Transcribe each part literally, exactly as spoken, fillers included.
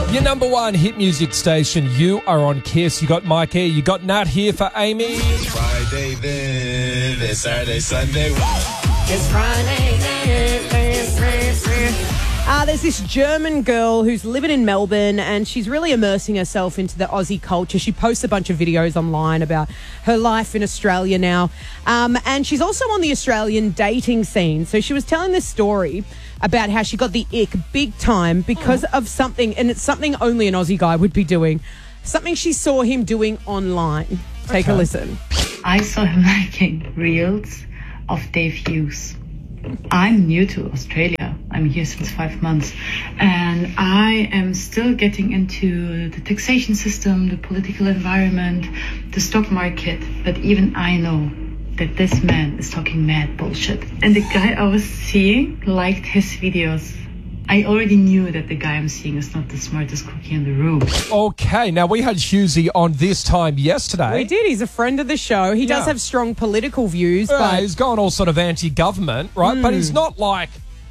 Your number one hit music station, you are on Kiss. You got Mike E, you got Nat here for Amy. It's Friday then, it's Saturday, Sunday. It's Friday then. Uh, there's this German girl who's living in Melbourne and she's really immersing herself into the Aussie culture. She posts a bunch of videos online about her life in Australia now. Um, and she's also on the Australian dating scene. So she was telling this story about how she got the ick big time because of something, and it's something only an Aussie guy would be doing, something she saw him doing online. Take okay. a listen. I saw him liking reels of Dave Hughes. I'm new to Australia. I'm here since five months. And I am still getting into the taxation system, the political environment, the stock market. But even I know that this man is talking mad bullshit. And the guy I was seeing liked his videos. I already knew that the guy I'm seeing is not the smartest cookie in the room. Okay, now we had Hughesy on this time yesterday. We did. He's a friend of the show. He yeah. does have strong political views. Yeah, but he's gone all sort of anti-government, right? Mm. But he's not like,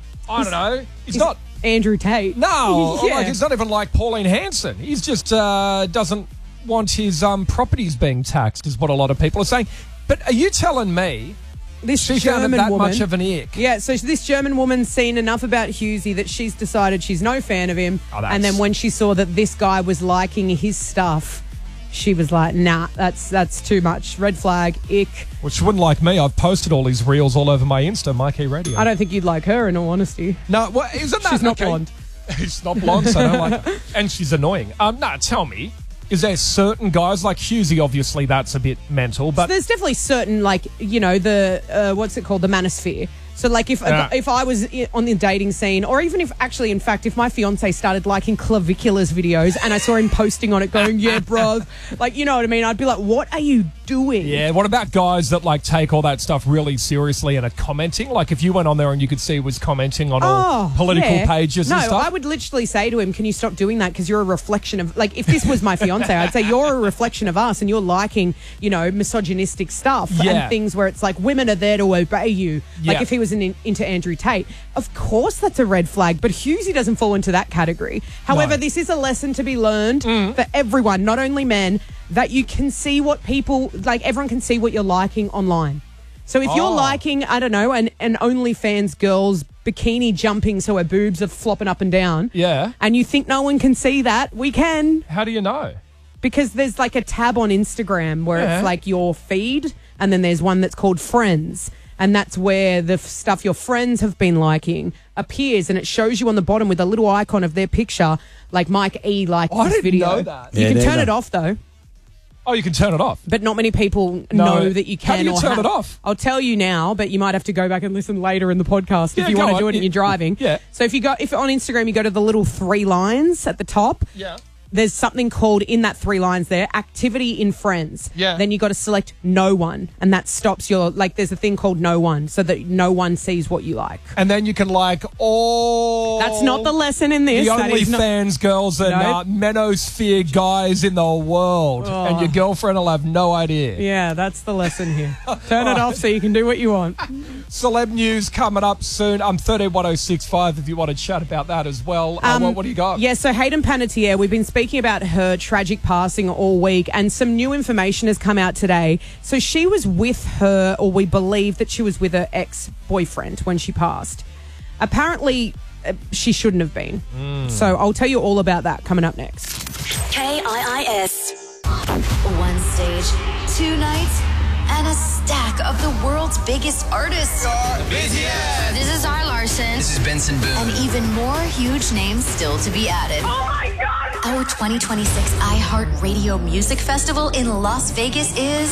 I don't know, he's, he's not... Andrew Tate. No, yeah. like he's not even like Pauline Hanson. He's just uh, doesn't want his um, properties being taxed, is what a lot of people are saying. But are you telling me... This she German found it that woman, much of an ick. Yeah, so this German woman's seen enough about Hughesy that she's decided she's no fan of him. Oh, and then when she saw that this guy was liking his stuff, she was like, nah, that's that's too much. Red flag, ick. Well, she wouldn't like me. I've posted all these reels all over my Insta, Mikey Radio. I don't think you'd like her, in all honesty. No, well, isn't that... She's not okay? blonde. She's not blonde, so I don't like her. And she's annoying. Um, no, tell me. Is there certain guys, like Hughesy, obviously that's a bit mental, but... So there's definitely certain, like, you know, the, uh, what's it called, the manosphere. So, like, if yeah. if I was on the dating scene, or even if, actually, in fact, if my fiancé started liking Claviculas videos and I saw him posting on it going, yeah, bro, like, you know what I mean? I'd be like, what are you doing? Yeah, what about guys that, like, take all that stuff really seriously and are commenting? Like, if you went on there and you could see he was commenting on all oh, political yeah. pages no, and stuff? I would literally say to him, can you stop doing that? Because you're a reflection of, like, if this was my fiancé, I'd say you're a reflection of us and you're liking, you know, misogynistic stuff yeah. and things where it's like women are there to obey you. Yeah. Like, if he was in, into Andrew Tate, of course that's a red flag, but Hughesy doesn't fall into that category. However, no. this is a lesson to be learned mm. for everyone, not only men, that you can see what people, like everyone can see what you're liking online. So if oh. you're liking, I don't know, an, an OnlyFans girl's bikini jumping so her boobs are flopping up and down, yeah, and you think no one can see that, we can. How do you know? Because there's like a tab on Instagram where yeah. it's like your feed, and then there's one that's called Friends. And that's where the f- stuff your friends have been liking appears, and it shows you on the bottom with a little icon of their picture, like Mike E. liked oh, this I didn't video. know that. You Yeah, can neither. turn it off though. Oh, you can turn it off. But not many people No. know that you can. How do you or turn have. it off? I'll tell you now, but you might have to go back and listen later in the podcast Yeah, if you go want to on. do it and you're driving. Yeah. So if you go, if on Instagram you go to the little three lines at the top. Yeah. There's something called, in that three lines there, activity in friends. Yeah. Then you got to select no one, and that stops your, like, there's a thing called no one, so that no one sees what you like. And then you can like all... That's not the lesson in this. The That is not- OnlyFans girls and Nope. uh, manosphere guys in the world. Oh. And your girlfriend will have no idea. Yeah, that's the lesson here. Turn it off so you can do what you want. Celeb news coming up soon. I'm thirteen one oh six five if you want to chat about that as well. Uh, Um, what, what do you got? Yeah, so Hayden Panettiere, we've been speaking about her tragic passing all week, and some new information has come out today. So she was with her, or we believe that she was with her ex-boyfriend when she passed. Apparently, uh, she shouldn't have been. Mm. So I'll tell you all about that coming up next. K I I S. One stage, two nights, and a stack of the world's biggest artists. B T S. This is Zara Larson. This is Benson Boone. And even more huge names still to be added. Oh my God! Our twenty twenty-six iHeartRadio Music Festival in Las Vegas is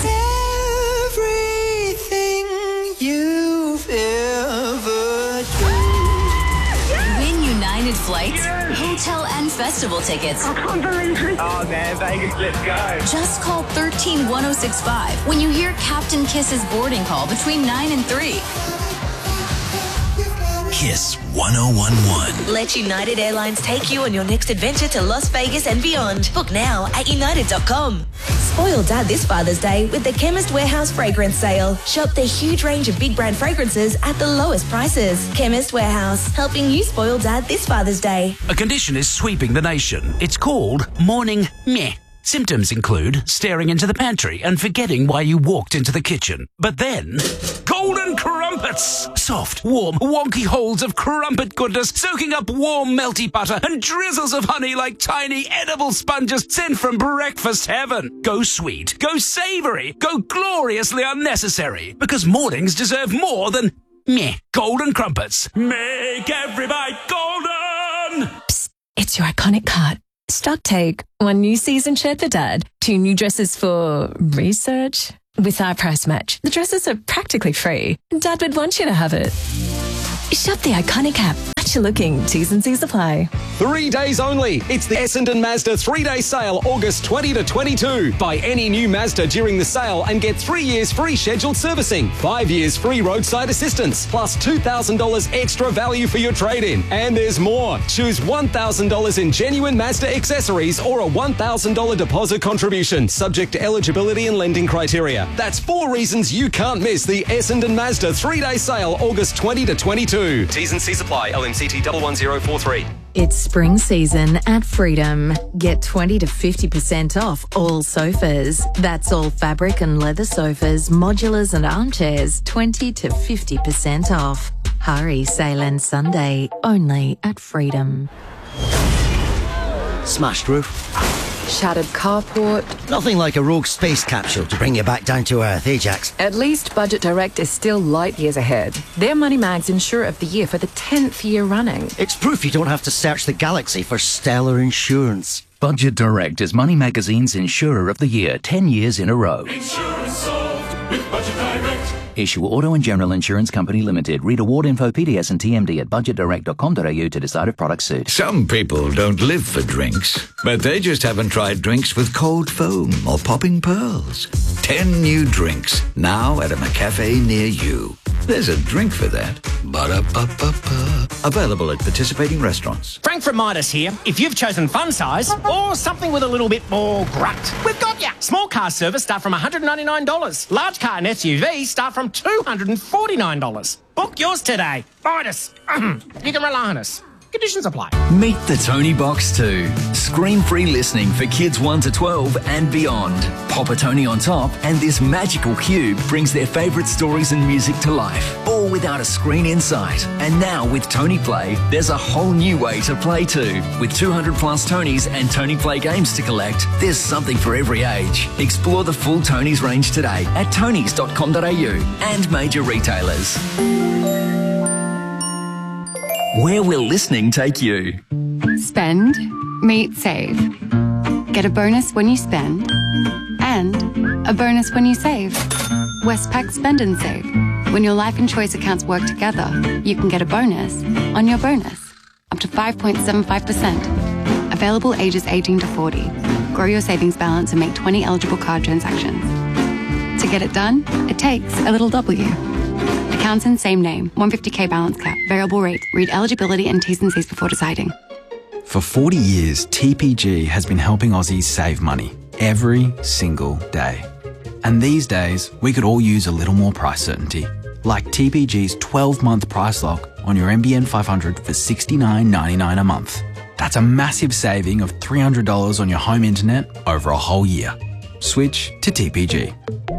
Everything you've ever done. Win United Flights, hotel and festival tickets. Oh man, Vegas, let's go. Just call one three one oh six five when you hear Captain Kiss's boarding call between nine and three. Kiss one oh one one. Let United Airlines take you on your next adventure to Las Vegas and beyond. Book now at united dot com. Spoil Dad this Father's Day with the Chemist Warehouse Fragrance Sale. Shop the huge range of big brand fragrances at the lowest prices. Chemist Warehouse, helping you spoil Dad this Father's Day. A condition is sweeping the nation. It's called morning meh. Symptoms include staring into the pantry and forgetting why you walked into the kitchen. But then, golden crumpets! Soft, warm, wonky holes of crumpet goodness soaking up warm, melty butter and drizzles of honey like tiny edible sponges sent from breakfast heaven. Go sweet, go savoury, go gloriously unnecessary. Because mornings deserve more than meh. Golden crumpets. Make every bite golden! Psst, it's your iconic cart. Stock take, one new season shirt for Dad, two new dresses for research. With our price match, the dresses are practically free. Dad would want you to have it. Shop the iconic app. What you looking? T's and C's apply. Three days only. It's the Essendon Mazda three-day sale, August twentieth to twenty-second. Buy any new Mazda during the sale and get three years free scheduled servicing, five years free roadside assistance, plus two thousand dollars extra value for your trade-in. And there's more. Choose one thousand dollars in genuine Mazda accessories or a one thousand dollars deposit contribution, subject to eligibility and lending criteria. That's four reasons you can't miss the Essendon Mazda three-day sale, August twentieth to twenty-second. T's and C's apply. L M C T one one zero four three. It's spring season at Freedom. Get twenty to fifty percent off all sofas. That's all fabric and leather sofas, modulars and armchairs, twenty to fifty percent off. Hurry, sale ends Sunday, only at Freedom. Smashed roof. Shattered carport. Nothing like a rogue space capsule to bring you back down to earth, eh, Jax? At least Budget Direct is still light years ahead. They're Money Mag's Insurer of the Year for the tenth year running. It's proof you don't have to search the galaxy for stellar insurance. Budget Direct is Money Magazine's Insurer of the Year ten years in a row. Insurance solved with Budget Direct. Issue Auto and General Insurance Company Limited. Read award info, P D S and T M D at budget direct dot com dot a u to decide if products suit. Some people don't live for drinks, but they just haven't tried drinks with cold foam or popping pearls. Ten new drinks, now at a McCafe near you. There's a drink for that. Ba-da-ba-ba-ba. Available at participating restaurants. Frank from Midas here. If you've chosen fun size or something with a little bit more grunt, we've got ya. Small car service start from one hundred ninety-nine dollars. Large car and S U V start from two hundred forty-nine dollars. Book yours today. Midas. You can rely on us. Conditions apply. Meet the Tony Box two. Screen-free listening for kids one to twelve and beyond. Pop a Tony on top and this magical cube brings their favourite stories and music to life, all without a screen in sight. And now with Tony Play, there's a whole new way to play too. With two hundred plus Tonys and Tony Play games to collect, there's something for every age. Explore the full Tonys range today at tonys dot com dot a u and major retailers. Where will listening take you? Spend, meet, save. Get a bonus when you spend, and a bonus when you save. Westpac Spend and Save. When your life and choice accounts work together, you can get a bonus on your bonus, up to five point seven five percent. Available ages eighteen to forty. Grow your savings balance and make twenty eligible card transactions. To get it done, it takes a little W. Accounts in same name, one hundred fifty k balance cap, variable rate. Read eligibility and T's and C's before deciding. For forty years, T P G has been helping Aussies save money every single day. And these days, we could all use a little more price certainty. Like T P G's twelve-month price lock on your N B N five hundred for sixty-nine ninety-nine a month. That's a massive saving of three hundred dollars on your home internet over a whole year. Switch to T P G.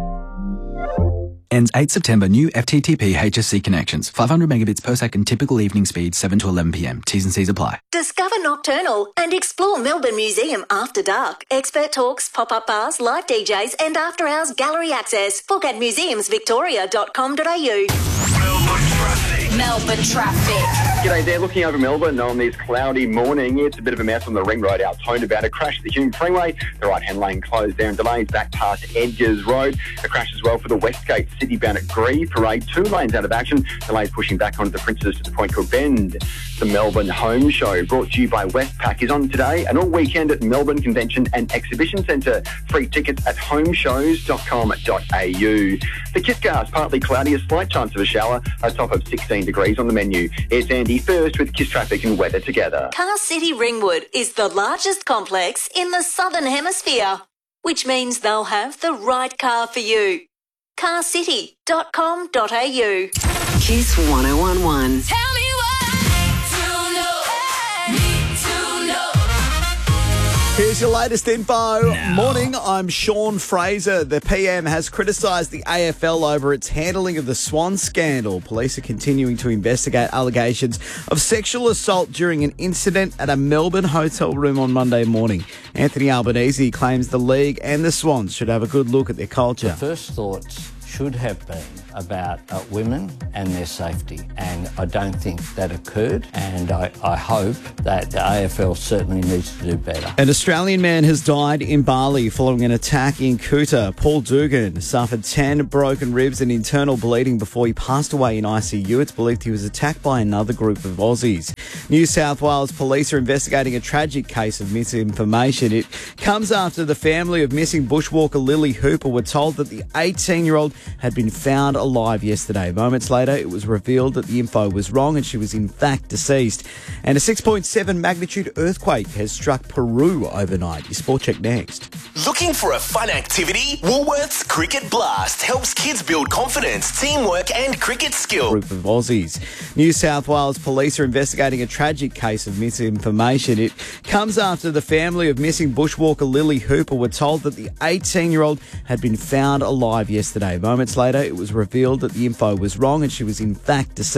Ends eighth September. New F T T P H S C connections. five hundred megabits per second. Typical evening speed seven to eleven p m. T's and C's apply. Discover Nocturnal and explore Melbourne Museum after dark. Expert talks, pop-up bars, live D Js and after-hours gallery access. Book at museums victoria dot com dot a u. Melbourne traffic. G'day there, looking over Melbourne on this cloudy morning. It's a bit of a mess on the ring road outside about a crash at the Hume Freeway. The right-hand lane closed there and delays back past Edgars Road. A crash as well for the Westgate City bound at Greve Parade. Two lanes out of action. Delays pushing back onto the Princes to the Point Cook Bend. The Melbourne Home Show, brought to you by Westpac, is on today and all weekend at Melbourne Convention and Exhibition Centre. Free tickets at home shows dot com dot a u. The Kisscars, partly cloudy, a slight chance of a shower, a top of sixteen degrees on the menu. It's Andy first with Kiss Traffic and weather together. Car City Ringwood is the largest complex in the Southern Hemisphere. which means they'll have the right car for you. car city dot com dot a u. Kiss one oh one one. Tell me what to know. Need to know. Here's your latest info. Morning, I'm Sean Fraser. The P M has criticised the A F L over its handling of the Swan scandal. Police are continuing to investigate allegations of sexual assault during an incident at a Melbourne hotel room on Monday morning. Anthony Albanese claims the league and the Swans should have a good look at their culture. The first thoughts should have been about uh, women and their safety, and I don't think that occurred, and I, I hope that the A F L certainly needs to do better. An Australian man has died in Bali following an attack in Kuta. Paul Dugan suffered ten broken ribs and internal bleeding before he passed away in I C U. It's believed he was attacked by another group of Aussies. New South Wales police are investigating a tragic case of misinformation. It comes after the family of missing bushwalker Lily Hooper were told that the eighteen-year-old had been found alive yesterday. Moments later, it was revealed that the info was wrong and she was in fact deceased. And a six point seven magnitude earthquake has struck Peru overnight. Your Sport Check next. Looking for a fun activity? Woolworths Cricket Blast helps kids build confidence, teamwork and cricket skill. Group of Aussies. New South Wales police are investigating a tragic case of misinformation. It comes after the family of missing bushwalker Lily Hooper were told that the eighteen-year-old had been found alive yesterday. Moments later, it was revealed that the info was wrong and she was in fact deceased.